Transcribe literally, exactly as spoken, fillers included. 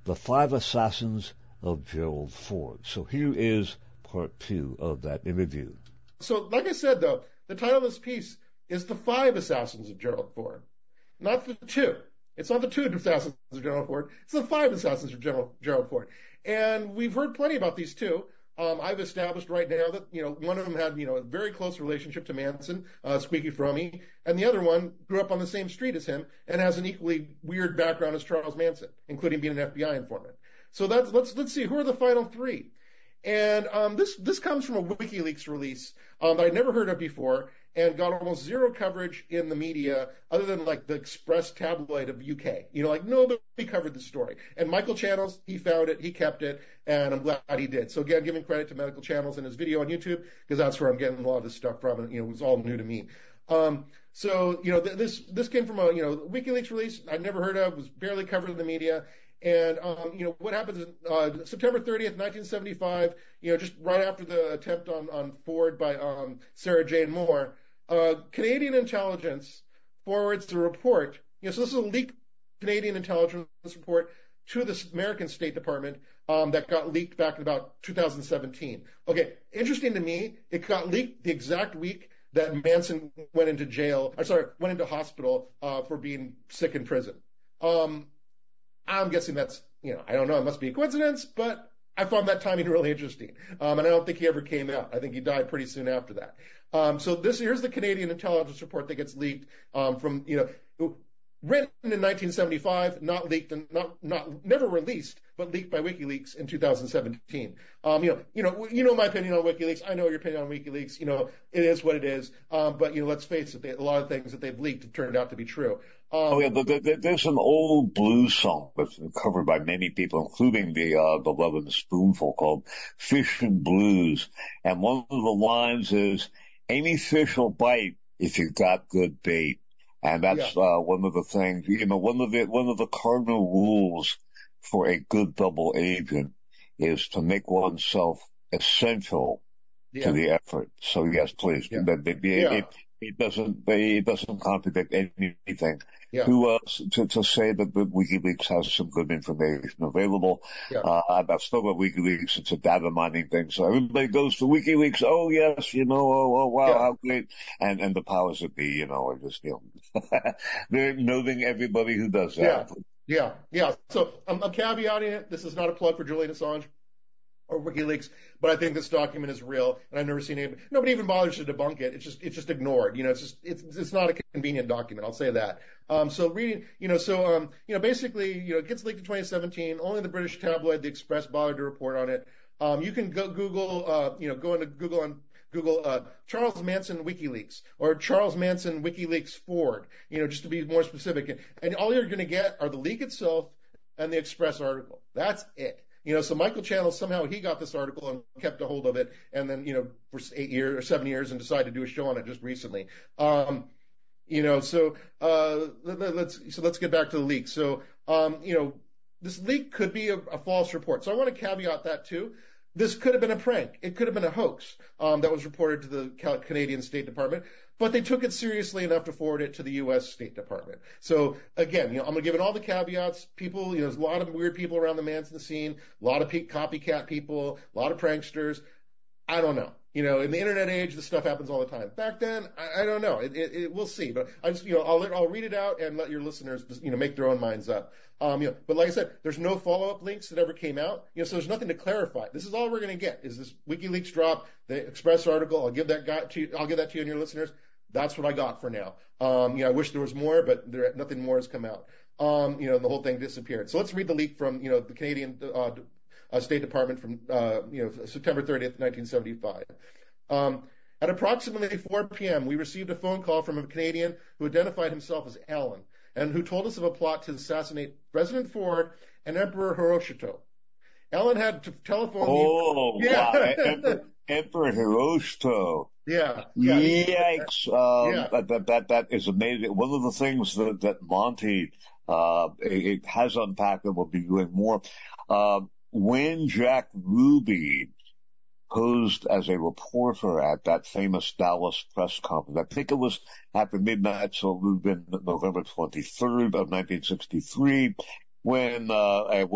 The Five Assassins of Gerald Ford. So here is part two of that interview. So, like I said, though, the title of this piece is The Five Assassins of Gerald Ford, not the two. It's not the two assassins of Gerald Ford. It's the five assassins of General, Gerald Ford. And we've heard plenty about these two. Um, I've established right now that, you know, one of them had, you know, a very close relationship to Manson, uh, Squeaky Frommie, and the other one grew up on the same street as him and has an equally weird background as Charles Manson, including being an F B I informant. So that's, let's, let's see, who are the final three? And um, this this comes from a WikiLeaks release um, that I'd never heard of before and got almost zero coverage in the media other than like the Express tabloid of U K. You know, like nobody covered the story. And Michael Channels, he found it, he kept it, and I'm glad he did. So again, giving credit to Michael Channels and his video on YouTube because that's where I'm getting a lot of this stuff from, and you know, it was all new to me. Um, so you know, th- this this came from a you know WikiLeaks release I'd never heard of, was barely covered in the media. And, um, you know, what happens is, uh, September thirtieth, nineteen seventy-five, you know, just right after the attempt on, on Ford by, um, Sarah Jane Moore, uh, Canadian intelligence forwards the report. You know, so this is a leaked Canadian intelligence report to the American State Department, um, that got leaked back in about two thousand seventeen. Okay. Interesting to me, it got leaked the exact week that Manson went into jail, I'm sorry, went into hospital, uh, for being sick in prison. Um, I'm guessing that's, you know, I don't know, it must be a coincidence, but I found that timing really interesting. Um, and I don't think he ever came out. I think he died pretty soon after that. Um, so this, here's the Canadian intelligence report that gets leaked, um, from, you know, written in nineteen seventy-five, not leaked and not, not, never released, but leaked by WikiLeaks in two thousand seventeen. Um, you know, you know, you know my opinion on WikiLeaks. I know your opinion on WikiLeaks. You know, it is what it is. Um, but, you know, let's face it, they, a lot of things that they've leaked have turned out to be true. Um, oh yeah, but there, there's an old blues song that's covered by many people, including the, uh, the Love and the Spoonful, called Fish and Blues. And one of the lines is, any fish will bite if you got good bait. And that's, yeah. uh, one of the things, you know, one of the, one of the cardinal rules for a good double agent is to make oneself essential yeah. to the effort. So yes, please. Yeah. It, it, yeah. it, it doesn't, it doesn't contradict anything. Yeah. To, uh, to, to say that the WikiLeaks has some good information available. Yeah. Uh, I've still got WikiLeaks. It's a data mining thing. So everybody goes to WikiLeaks. Oh, yes, you know, oh, oh wow, yeah. how great. And, and the powers that be, you know, are just, you know, they're noting everybody who does that. Yeah. Yeah. Yeah. So I'm, I'm caveating it. This is not a plug for Julian Assange or WikiLeaks, but I think this document is real, and I've never seen it. Nobody even bothers to debunk it. It's just, it's just ignored. You know, it's just, it's, it's not a convenient document. I'll say that. Um, so reading, you know, so, um, you know, basically, you know, it gets leaked in twenty seventeen. Only the British tabloid, The Express, bothered to report on it. Um, you can go Google, uh, you know, go into Google on Google, uh, Charles Manson WikiLeaks or Charles Manson WikiLeaks Ford, you know, just to be more specific. And, and all you're going to get are the leak itself and the Express article. That's it. You know, so Michael Channels, somehow he got this article and kept a hold of it, and then, you know, for eight years or seven years and decided to do a show on it just recently. Um, you know, so, uh, let, let's, so let's get back to the leak. So, um, you know, this leak could be a, a false report. So I want to caveat that too. This could have been a prank. It could have been a hoax, um, that was reported to the Canadian State Department, but they took it seriously enough to forward it to the U S State Department. So again, you know, I'm going to give it all the caveats. People, you know, there's a lot of weird people around the Manson scene, a lot of pe- copycat people, a lot of pranksters. I don't know. You know, in the internet age, this stuff happens all the time. Back then, I, I don't know. It, it, it, we'll see. But I just, you know, I'll let, I'll read it out and let your listeners, just, you know, make their own minds up. Um, you know, but like I said, there's no follow-up links that ever came out. You know, so there's nothing to clarify. This is all we're going to get is this WikiLeaks drop, the Express article. I'll give that guy to you, I'll give that to you and your listeners. That's what I got for now. Um, you know, I wish there was more, but there, nothing more has come out. Um, you know, and the whole thing disappeared. So let's read the leak from, you know, the Canadian, uh, uh State Department from, uh, you know, September thirtieth, nineteen seventy-five. Um, at approximately four p.m., we received a phone call from a Canadian who identified himself as Alan and who told us of a plot to assassinate President Ford and Emperor Hirohito. Alan had to telephone Oh, me. Yeah. Wow. Emperor, Emperor Hirohito. Yeah. yeah. Yikes. Um, yeah. That, that, that, that is amazing. One of the things that, that Monty, uh, it, it has unpacked and will be doing more, uh, when Jack Ruby posed as a reporter at that famous Dallas press conference. I think it was after midnight, so it would have been November twenty-third of nineteen sixty-three, when uh,